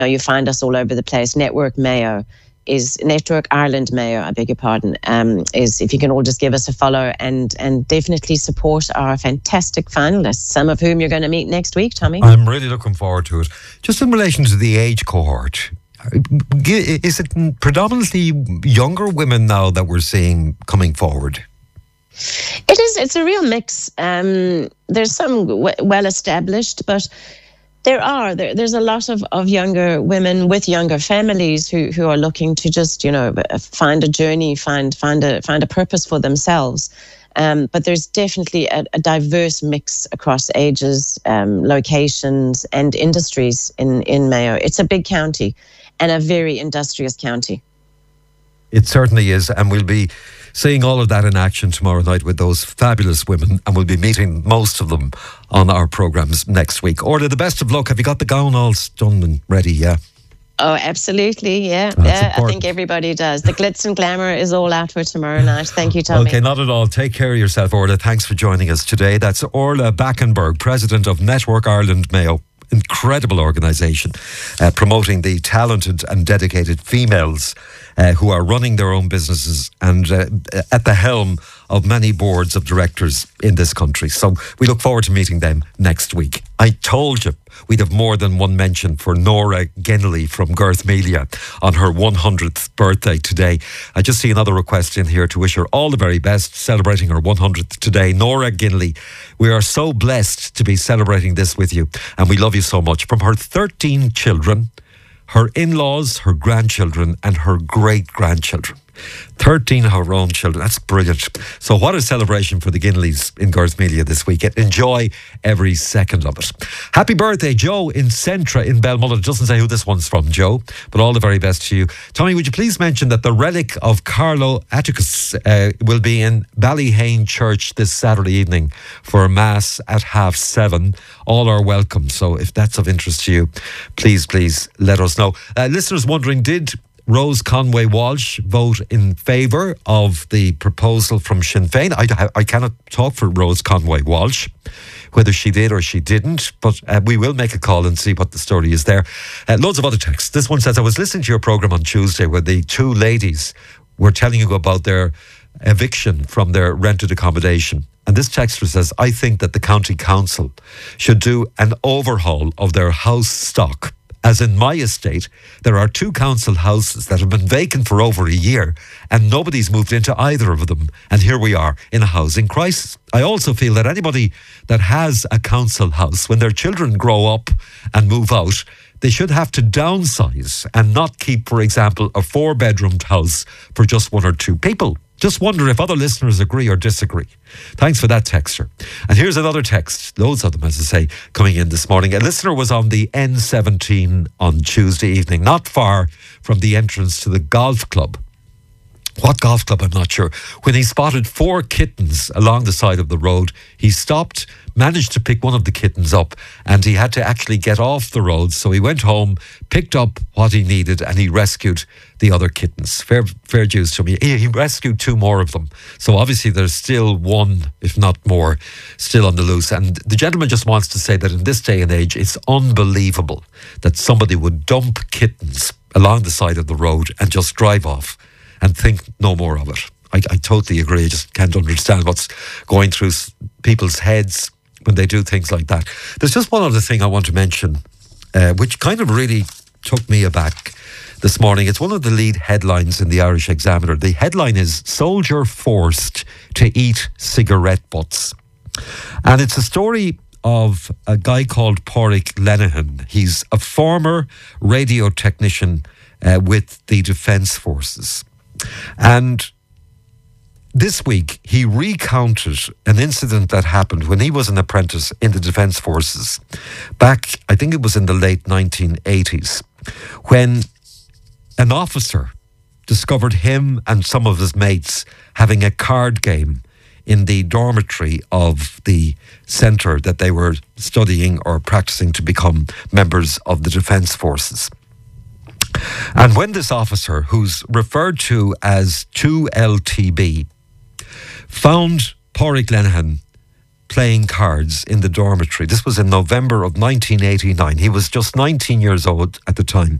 you find us all over the place. Network Ireland Mayo, I beg your pardon, is if you can all just give us a follow and definitely support our fantastic finalists, some of whom you're going to meet next week, Tommy. I'm really looking forward to it. Just in relation to the age cohort, is it predominantly younger women now that we're seeing coming forward? It is. It's a real mix. There's some well established, but there's a lot of younger women with younger families who are looking to just find a journey, find a purpose for themselves. But there's definitely a diverse mix across ages, locations, and industries in Mayo. It's a big county and a very industrious county. It certainly is, and we'll be seeing all of that in action tomorrow night with those fabulous women, and we'll be meeting most of them on our programmes next week. Orla, the best of luck. Have you got the gown all done and ready? Yeah. Oh, absolutely, yeah. I think everybody does. The glitz and glamour is all out for tomorrow night. Thank you, Tommy. Okay, not at all. Take care of yourself, Orla. Thanks for joining us today. That's Orla Backenberg, President of Network Ireland Mayo. Incredible organisation, promoting the talented and dedicated females who are running their own businesses and at the helm of many boards of directors in this country. So we look forward to meeting them next week. I told you we'd have more than one mention for Nora Ginley from Garthmelia on her 100th birthday today. I just see another request in here to wish her all the very best, celebrating her 100th today. Nora Ginley, we are so blessed to be celebrating this with you, and we love you so much. From her 13 children, her in-laws, her grandchildren, and her great-grandchildren. 13 of her own children. That's brilliant. So what a celebration for the Ginleys in Garthmelia this weekend. Enjoy every second of it. Happy birthday, Joe in Centra in Belmullet. It doesn't say who this one's from, Joe, but all the very best to you. Tommy, would you please mention that the relic of Carlo Atticus will be in Ballyhane Church this Saturday evening for a Mass at 7:30. All are welcome. So if that's of interest to you, please let us know. Listeners wondering, did Rose Conway Walsh vote in favour of the proposal from Sinn Féin? I cannot talk for Rose Conway Walsh, whether she did or she didn't, but we will make a call and see what the story is there. Loads of other texts. This one says, I was listening to your programme on Tuesday where the two ladies were telling you about their eviction from their rented accommodation. And this texter says, I think that the County Council should do an overhaul of their house stock. As in my estate, there are 2 council houses that have been vacant for over a year and nobody's moved into either of them. And here we are in a housing crisis. I also feel that anybody that has a council house, when their children grow up and move out, they should have to downsize and not keep, for example, a 4-bedroomed house for just 1 or 2 people. Just wonder if other listeners agree or disagree. Thanks for that, texter. And here's another text, loads of them, as I say, coming in this morning. A listener was on the N17 on Tuesday evening, not far from the entrance to the golf club. What golf club, I'm not sure. When he spotted 4 kittens along the side of the road, he stopped, managed to pick one of the kittens up, and he had to actually get off the road. So he went home, picked up what he needed, and he rescued the other kittens. Fair dues to me. He rescued 2 more of them. So obviously there's still 1, if not more, still on the loose. And the gentleman just wants to say that in this day and age, it's unbelievable that somebody would dump kittens along the side of the road and just drive off and think no more of it. I totally agree. I just can't understand what's going through people's heads when they do things like that. There's just one other thing I want to mention, which kind of really took me aback this morning. It's one of the lead headlines in the Irish Examiner. The headline is Soldier Forced to Eat Cigarette Butts. And it's a story of a guy called Pádraig Lenihan. He's a former radio technician with the Defence Forces. And this week, he recounted an incident that happened when he was an apprentice in the Defence Forces back, I think it was in the late 1980s, when an officer discovered him and some of his mates having a card game in the dormitory of the centre that they were studying or practicing to become members of the Defence Forces. And when this officer, who's referred to as 2LTB, found Pádraig Lenihan playing cards in the dormitory. This was in November of 1989. He was just 19 years old at the time.